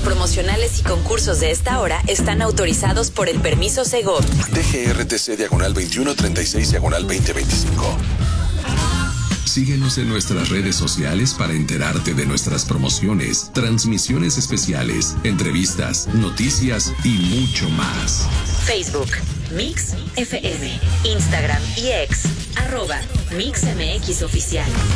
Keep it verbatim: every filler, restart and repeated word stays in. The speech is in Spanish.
promocionales y concursos de esta hora están autorizados por el permiso Segov. D G R T C diagonal veintiuno treinta y seis diagonal veinte veinticinco. Síguenos en nuestras redes sociales para enterarte de nuestras promociones, transmisiones especiales, entrevistas, noticias y mucho más. Facebook, Mix F M, Instagram y X, arroba Mix M X Oficial.